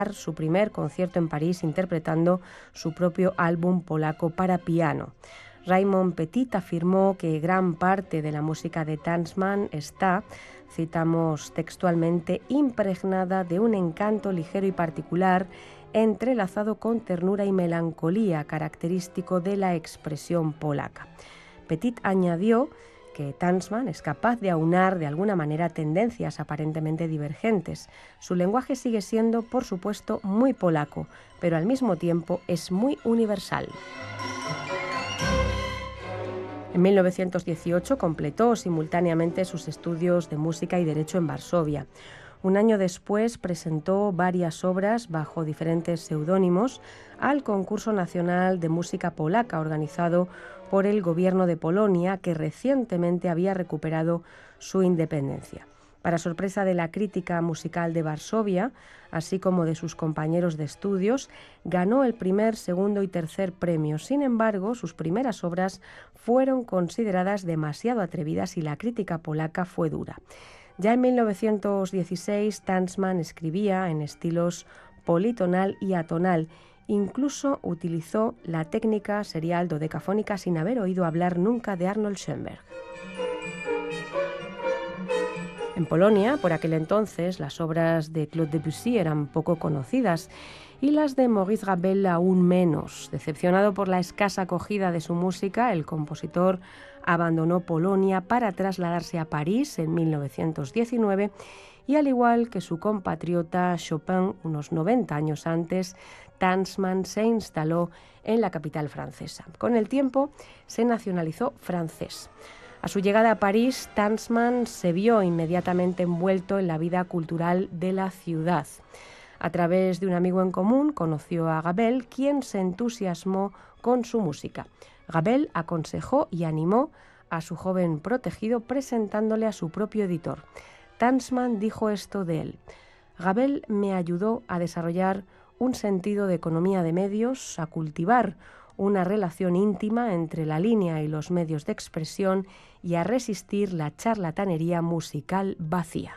su primer concierto en París interpretando su propio álbum polaco para piano. Raymond Petit afirmó que gran parte de la música de Tansman está, citamos textualmente, impregnada de un encanto ligero y particular, entrelazado con ternura y melancolía, característico de la expresión polaca. Petit añadió que Tansman es capaz de aunar de alguna manera tendencias aparentemente divergentes. Su lenguaje sigue siendo, por supuesto, muy polaco, pero al mismo tiempo es muy universal. En 1918 completó simultáneamente sus estudios de música y derecho en Varsovia. Un año después presentó varias obras bajo diferentes seudónimos al Concurso Nacional de Música Polaca organizado por el gobierno de Polonia, que recientemente había recuperado su independencia. Para sorpresa de la crítica musical de Varsovia, así como de sus compañeros de estudios, ganó el primer, segundo y tercer premio. Sin embargo, sus primeras obras fueron consideradas demasiado atrevidas y la crítica polaca fue dura. Ya en 1916, Tansman escribía en estilos politonal y atonal. Incluso utilizó la técnica serial dodecafónica sin haber oído hablar nunca de Arnold Schoenberg. En Polonia, por aquel entonces, las obras de Claude Debussy eran poco conocidas y las de Maurice Ravel aún menos. Decepcionado por la escasa acogida de su música, el compositor abandonó Polonia para trasladarse a París en 1919 y, al igual que su compatriota Chopin unos 90 años antes, Tansman se instaló en la capital francesa. Con el tiempo se nacionalizó francés. A su llegada a París, Tansman se vio inmediatamente envuelto en la vida cultural de la ciudad. A través de un amigo en común conoció a Ravel, quien se entusiasmó con su música. Ravel aconsejó y animó a su joven protegido presentándole a su propio editor. Tansman dijo esto de él: Ravel me ayudó a desarrollar un sentido de economía de medios, a cultivar una relación íntima entre la línea y los medios de expresión y a resistir la charlatanería musical vacía.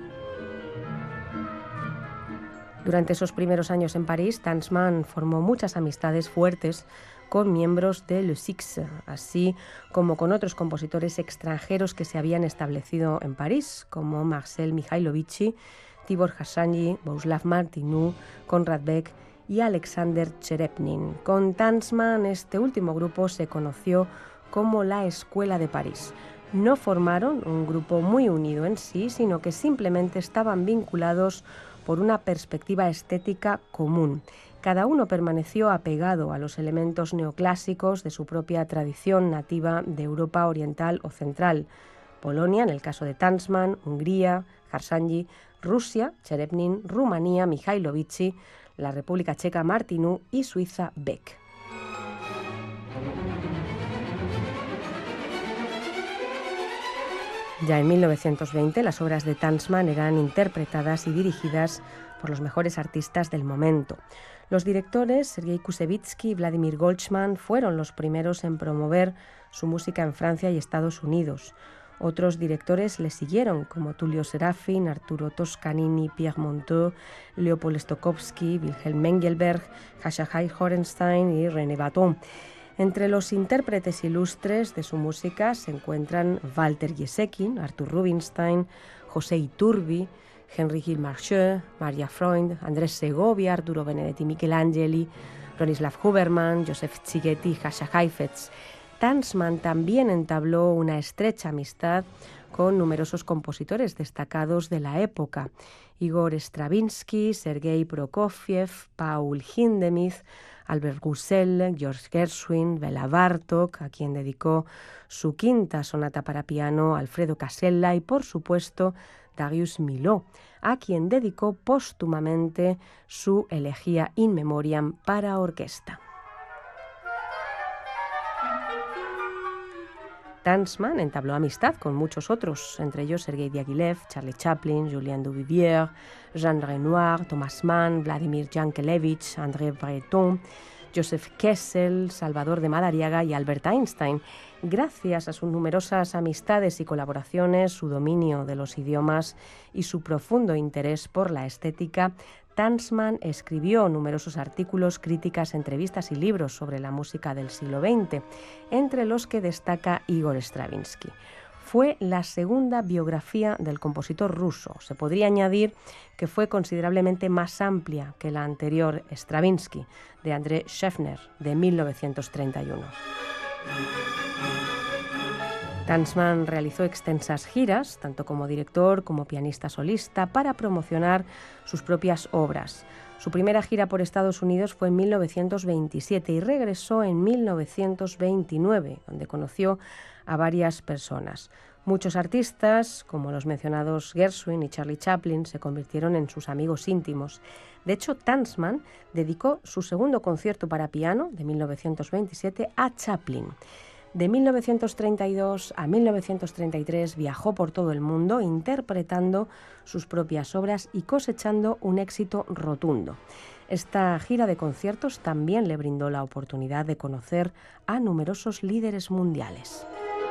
Durante esos primeros años en París, Tansman formó muchas amistades fuertes con miembros de Le Six, así como con otros compositores extranjeros que se habían establecido en París, como Marcel Mikhailovich, Tibor Hassanyi, Bohuslav Martinu, Konrad Beck y Alexander Cherepnin. Con Tansman, este último grupo se conoció como la Escuela de París. No formaron un grupo muy unido en sí, sino que simplemente estaban vinculados por una perspectiva estética común. Cada uno permaneció apegado a los elementos neoclásicos de su propia tradición nativa de Europa oriental o central. Polonia, en el caso de Tansman, Hungría, Harsanyi, Rusia, Cherepnin, Rumanía, Mikhailovich, la República Checa, Martinu y Suiza, Beck. Ya en 1920 las obras de Tansman eran interpretadas y dirigidas por los mejores artistas del momento. Los directores Sergei Kusevitsky y Vladimir Goldsman fueron los primeros en promover su música en Francia y Estados Unidos. Otros directores le siguieron, como Tullio Serafin, Arturo Toscanini, Pierre Monteux, Leopold Stokowski, Wilhelm Mengelberg, Hashahai Horenstein y René Baton. Entre los intérpretes ilustres de su música se encuentran Walter Jesekin, Artur Rubinstein, José Iturbi, Henry Gil Marcheux, Maria Freund, Andrés Segovia, Arturo Benedetti Michelangeli, Bronislaw Huberman, Joseph Csigeti y Jascha Heifetz. Tansman también entabló una estrecha amistad con numerosos compositores destacados de la época: Igor Stravinsky, Sergei Prokofiev, Paul Hindemith, Albert Roussel, George Gershwin, Bela Bartók, a quien dedicó su quinta sonata para piano, Alfredo Casella, y por supuesto Darius Milhaud, a quien dedicó póstumamente su elegía In Memoriam para orquesta. Tansman entabló amistad con muchos otros, entre ellos Sergei Diaghilev, Charlie Chaplin, Julien Duvivier, Jean Renoir, Thomas Mann, Vladimir Yankelevich, André Breton, Joseph Kessel, Salvador de Madariaga y Albert Einstein. Gracias a sus numerosas amistades y colaboraciones, su dominio de los idiomas y su profundo interés por la estética, Tansman escribió numerosos artículos, críticas, entrevistas y libros sobre la música del siglo XX, entre los que destaca Igor Stravinsky. Fue la segunda biografía del compositor ruso. Se podría añadir que fue considerablemente más amplia que la anterior, Stravinsky, de André Scheffner, de 1931. Tansman realizó extensas giras, tanto como director como pianista solista, para promocionar sus propias obras. Su primera gira por Estados Unidos fue en 1927 y regresó en 1929, donde conoció a varias personas. Muchos artistas, como los mencionados Gershwin y Charlie Chaplin, se convirtieron en sus amigos íntimos. De hecho, Tansman dedicó su segundo concierto para piano, de 1927, a Chaplin. De 1932 a 1933 viajó por todo el mundo interpretando sus propias obras y cosechando un éxito rotundo. Esta gira de conciertos también le brindó la oportunidad de conocer a numerosos líderes mundiales.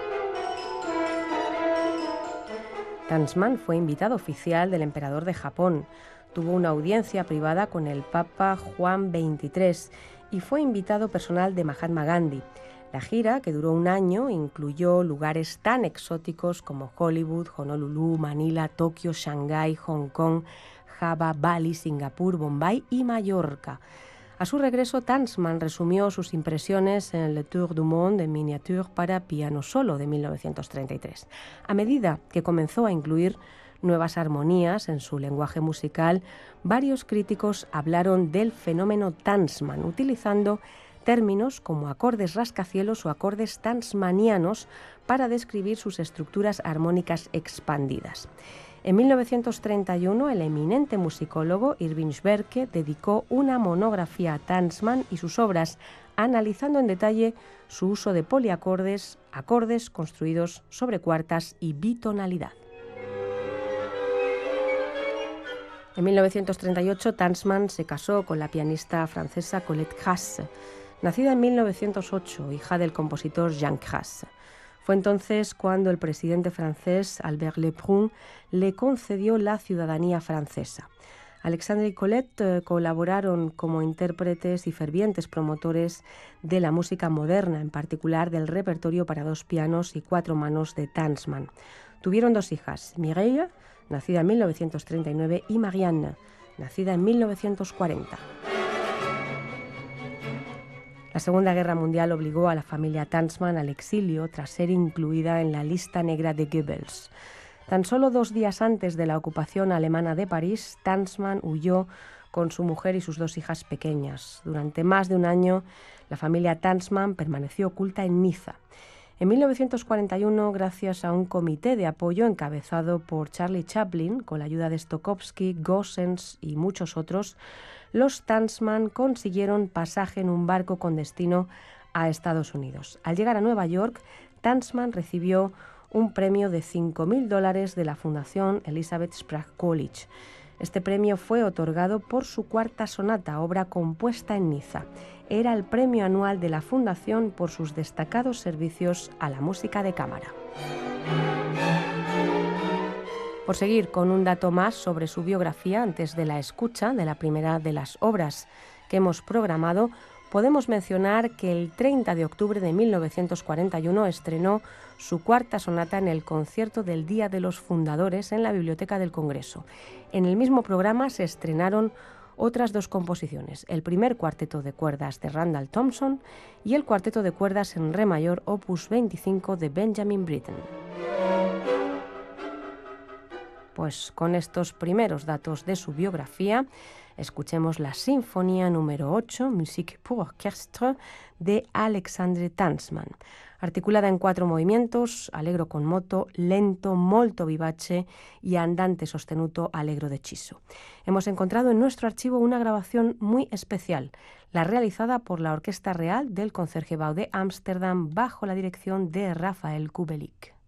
Tansman fue invitado oficial del emperador de Japón. Tuvo una audiencia privada con el Papa Juan XXIII y fue invitado personal de Mahatma Gandhi. La gira, que duró un año, incluyó lugares tan exóticos como Hollywood, Honolulu, Manila, Tokio, Shanghái, Hong Kong, Java, Bali, Singapur, Bombay y Mallorca. A su regreso, Tansman resumió sus impresiones en Le Tour du Monde en miniature para piano solo de 1933. A medida que comenzó a incluir nuevas armonías en su lenguaje musical, varios críticos hablaron del fenómeno Tansman, utilizando términos como acordes rascacielos o acordes tansmanianos para describir sus estructuras armónicas expandidas. En 1931, el eminente musicólogo Irving Schwerke dedicó una monografía a Tansman y sus obras, analizando en detalle su uso de poliacordes, acordes construidos sobre cuartas y bitonalidad. En 1938, Tansman se casó con la pianista francesa Colette Crasse, nacida en 1908, hija del compositor Jean Crasse. Fue entonces cuando el presidente francés Albert Lebrun le concedió la ciudadanía francesa. Alexandre y Colette colaboraron como intérpretes y fervientes promotores de la música moderna, en particular del repertorio para dos pianos y cuatro manos de Tansman. Tuvieron dos hijas, Mireille, nacida en 1939, y Marianne, nacida en 1940. La Segunda Guerra Mundial obligó a la familia Tansman al exilio tras ser incluida en la lista negra de Goebbels. Tan solo 2 días antes de la ocupación alemana de París, Tansman huyó con su mujer y sus 2 hijas pequeñas. Durante más de un año, la familia Tansman permaneció oculta en Niza. En 1941, gracias a un comité de apoyo encabezado por Charlie Chaplin, con la ayuda de Stokowski, Gossens y muchos otros, los Tansman consiguieron pasaje en un barco con destino a Estados Unidos. Al llegar a Nueva York, Tansman recibió un premio de $5.000 de la Fundación Elizabeth Sprague College. Este premio fue otorgado por su cuarta sonata, obra compuesta en Niza. Era el premio anual de la Fundación por sus destacados servicios a la música de cámara. Por seguir con un dato más sobre su biografía antes de la escucha de la primera de las obras que hemos programado, podemos mencionar que el 30 de octubre de 1941 estrenó su cuarta sonata en el concierto del Día de los Fundadores en la Biblioteca del Congreso. En el mismo programa se estrenaron otras 2 composiciones, el primer cuarteto de cuerdas de Randall Thompson y el cuarteto de cuerdas en re mayor opus 25 de Benjamin Britten. Pues con estos primeros datos de su biografía, escuchemos la Sinfonía número 8, Musique pour orchestre, de Alexandre Tansman, articulada en 4 movimientos, allegro con moto, lento, molto vivace y andante sostenuto allegro deciso. Hemos encontrado en nuestro archivo una grabación muy especial, la realizada por la Orquesta Real del Concertgebouw de Ámsterdam bajo la dirección de Rafael Kubelik.